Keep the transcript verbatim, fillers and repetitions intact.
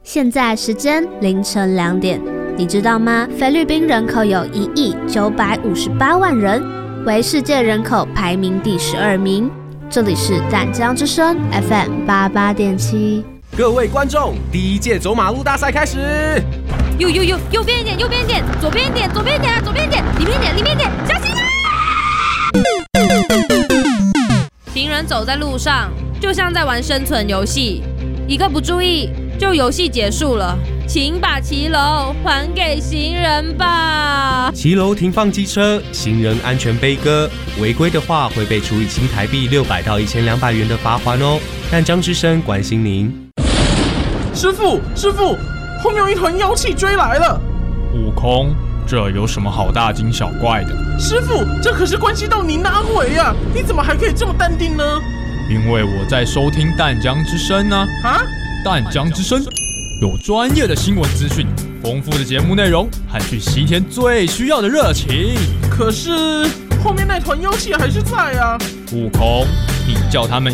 现在时间凌晨两点，你知道吗？菲律宾人口有一亿九百五十八万人，为世界人口排名第十二名。这里是淡江之声 F M 八八点七。 各位观众，第一届走马路大赛开始！ 右右右，右边一点，右边一点，左边一点，左边一点啊，左边一点，里面一点，里面一点，小心啊！行人走在路上，就像在玩生存游戏，一个不注意，就游戏结束了。请把骑楼还给行人吧。 骑楼停放机车，行人安全悲歌。违规的话会被处以新台币六百到一千两百元的罚锾哦。淡江之声关心您。 师傅，师傅，后面有一团妖气追来了。 悟空，这有什么好大惊小怪的？ 师傅，这可是关系到您的安危啊！你怎么还可以这么淡定呢？ 因为我在收听淡江之声呢。 啊？ 淡江之声有专业的新闻资讯，丰富的节目内容和去西天最需要的热情。 可是后面那团妖气还是在啊！ 悟空，你叫他们